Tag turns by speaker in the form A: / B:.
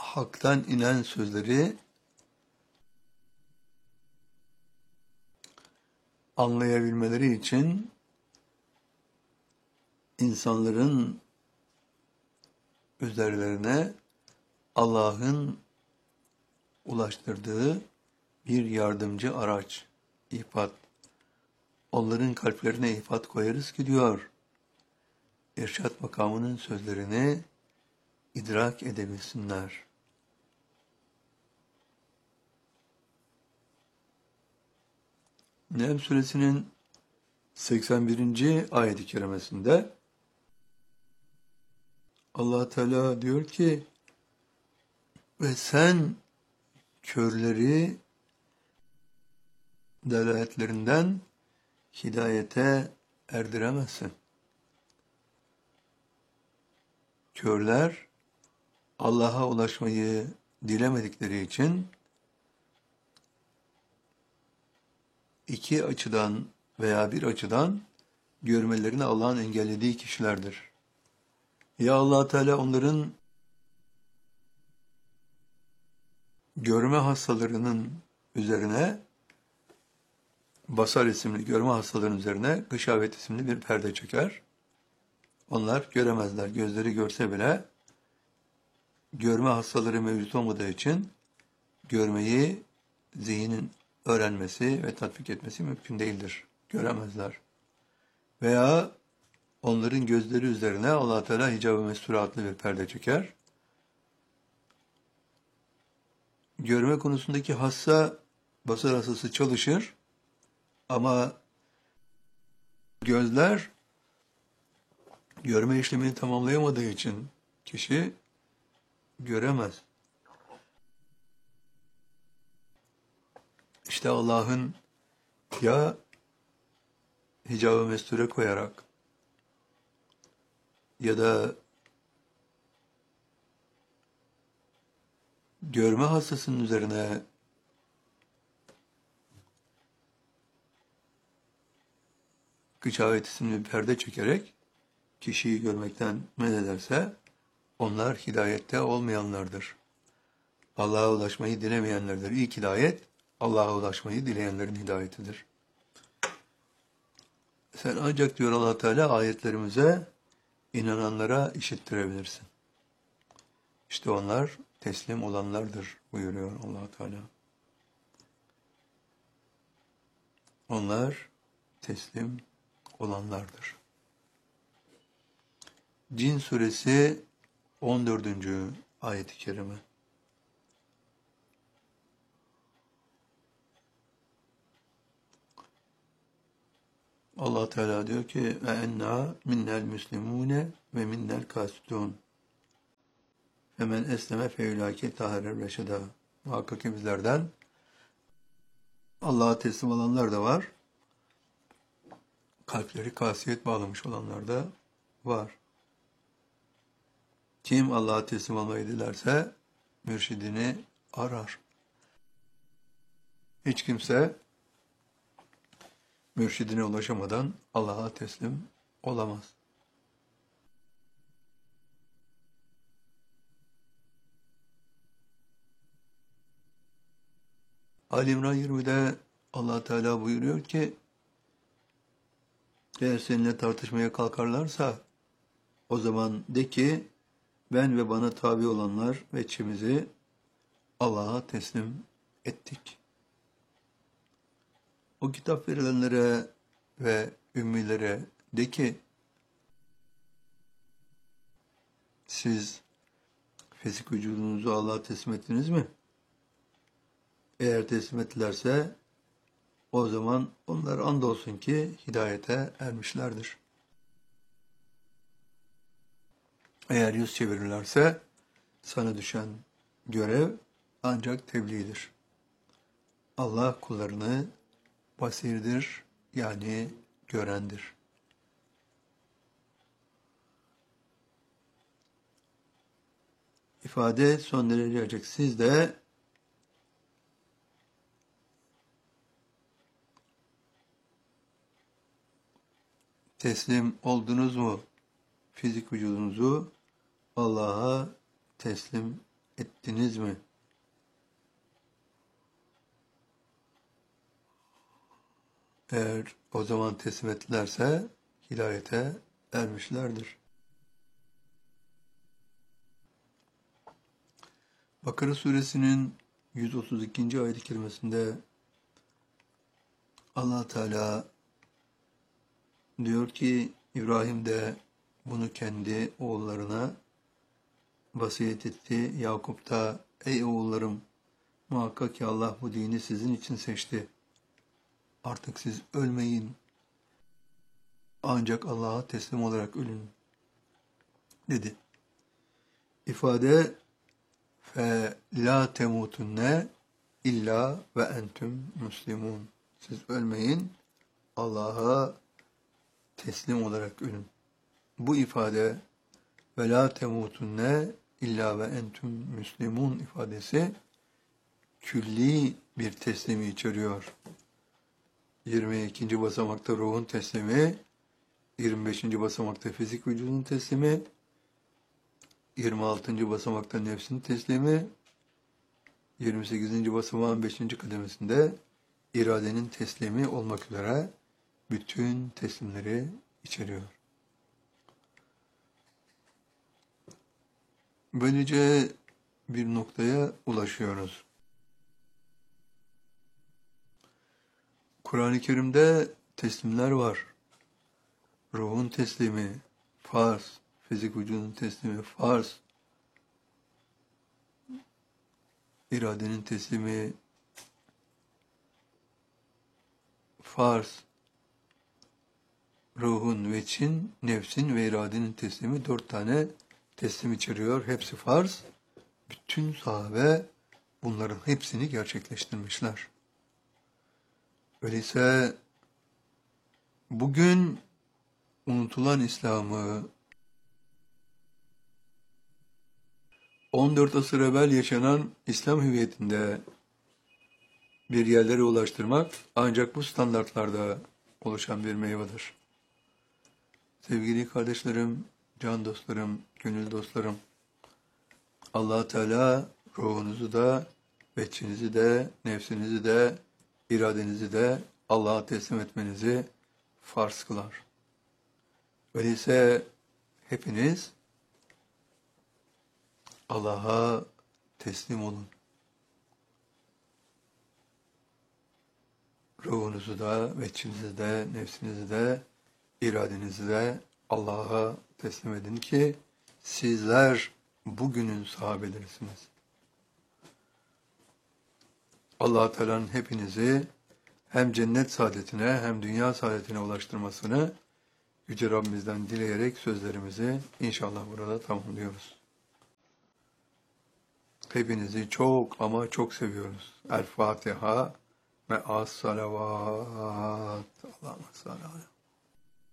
A: haktan inen sözleri anlayabilmeleri için insanların üzerlerine Allah'ın ulaştırdığı bir yardımcı araç, ihfat. Onların kalplerine ihfat koyarız ki diyor, irşad makamının sözlerini idrak edebilsinler. Nehl suresinin 81. ayet-i kerimesinde Allah Teala diyor ki, ve sen körleri delaletlerinden hidayete erdiremezsin. Körler Allah'a ulaşmayı dilemedikleri için iki açıdan veya bir açıdan görmelerini Allah'ın engellediği kişilerdir. Ya Allah Teala onların görme hastalarının üzerine, basar isimli görme hastalarının üzerine gışavet isimli bir perde çeker. Onlar göremezler. Gözleri görse bile görme hastaları mevcut olmadığı için görmeyi zihnin öğrenmesi ve tatbik etmesi mümkün değildir. Göremezler. Veya onların gözleri üzerine Allah Teala hicab-ı mesture adlı bir perde çeker. Görme konusundaki hassa, basar hastası çalışır ama gözler görme işlemini tamamlayamadığı için kişi göremez. İşte Allah'ın ya hicab-ı mesture koyarak ya da görme hastasının üzerine gıçavet isimli bir perde çekerek kişiyi görmekten men ederse onlar hidayette olmayanlardır. Allah'a ulaşmayı dilemeyenlerdir. İlk hidayet Allah'a ulaşmayı dileyenlerin hidayetidir. Sen ancak diyor Allah Teala ayetlerimize inananlara işittirebilirsin. İşte onlar teslim olanlardır buyuruyor Allah Teala. Onlar teslim olanlardır. Cin suresi 14. ayet-i kerime. Allah Teala diyor ki ve enna minnel müslimune ve minnel kasitun. Hemen esleme feülâke taharer reşeda. Muhakkak ki bizlerden Allah'a teslim olanlar da var. Kalpleri kasiyet bağlamış olanlar da var. Kim Allah'a teslim olmayı dilerse mürşidini arar. Hiç kimse mürşidine ulaşamadan Allah'a teslim olamaz. Ali İmran 20'de Allah Teala buyuruyor ki, eğer seninle tartışmaya kalkarlarsa o zaman de ki ben ve bana tabi olanlar ve içimizi Allah'a teslim ettik. O kitap verilenlere ve ümmilere de ki siz fizik vücudunuzu Allah'a teslim ettiniz mi? Eğer teslim ettilerse o zaman onlar andolsun ki hidayete ermişlerdir. Eğer yüz çevirirlerse sana düşen görev ancak tebliğdir. Allah kullarını basirdir, yani görendir. İfade son derece gelecek. Siz de teslim oldunuz mu? Fizik vücudunuzu Allah'a teslim ettiniz mi? Eğer o zaman teslim ettilerse hidayete ermişlerdir. Bakara suresinin 132. ayet-i kerimesinde Allah Teala diyor ki İbrahim de bunu kendi oğullarına vasiyet etti. Yakup da ey oğullarım muhakkak ki Allah bu dini sizin için seçti. Artık siz ölmeyin. Ancak Allah'a teslim olarak ölün dedi. İfade fe la temutunne illa ve entüm müslimun. Siz ölmeyin. Allah'a teslim olarak ölün. Bu ifade ve la temutunne illa ve entüm müslimun ifadesi külli bir teslimi içeriyor. 22. basamakta ruhun teslimi, 25. basamakta fizik vücudun teslimi, 26. basamakta nefsin teslimi, 28. basamağın 5. kademesinde iradenin teslimi olmak üzere bütün teslimleri içeriyor. Böylece bir noktaya ulaşıyoruz. Kur'an-ı Kerim'de teslimler var. Ruhun teslimi, farz, fizik vücudun teslimi, farz, iradenin teslimi, farz, ruhun ve için, nefsin ve iradenin teslimi 4 tane teslim içeriyor. Hepsi farz. Bütün sahabe bunların hepsini gerçekleştirmişler. Öyleyse bugün unutulan İslam'ı 14 asır evvel yaşanan İslam hüviyetinde bir yerlere ulaştırmak ancak bu standartlarda oluşan bir meyvedir. Sevgili kardeşlerim, can dostlarım, gönül dostlarım, Allah Teala ruhunuzu da, veçinizi de, nefsinizi de, iradenizi de Allah'a teslim etmenizi farz kılar. Öyleyse hepiniz Allah'a teslim olun. Ruhunuzu da, veçinizi de, nefsinizi de, iradenizi de Allah'a teslim edin ki sizler bugünün sahabelerisiniz. Allah Teala'nın hepinizi hem cennet saadetine hem dünya saadetine ulaştırmasını Yüce Rabbimizden dileyerek sözlerimizi inşallah burada tamamlıyoruz. Hepinizi çok ama çok seviyoruz. El Fatiha ve as salavat. Allah'ım sallallahu